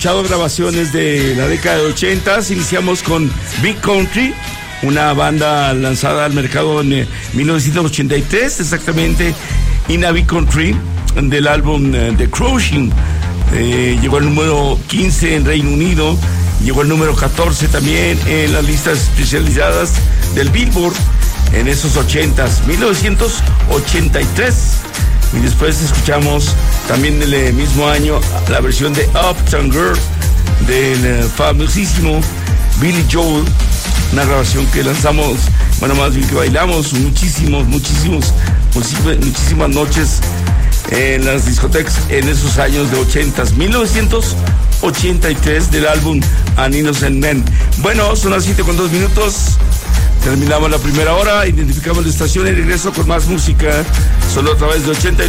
escuchado grabaciones de la década de 80. Iniciamos con Big Country, una banda lanzada al mercado en 1983, exactamente, In a Big Country, del álbum The Crushing. Llegó al número 15 en Reino Unido, llegó al número 14 también en las listas especializadas del Billboard en esos 80s, 1983. Y después escuchamos también el mismo año la versión de Uptown Girl del famosísimo Billy Joel, una grabación que lanzamos, bueno, más bien que bailamos muchísimas noches en las discotecas en esos años de 80s, 1983, del álbum An Innocent Man. Bueno, son las 7:02. Terminamos la primera hora, identificamos la estación y regreso con más música, solo a través de 89.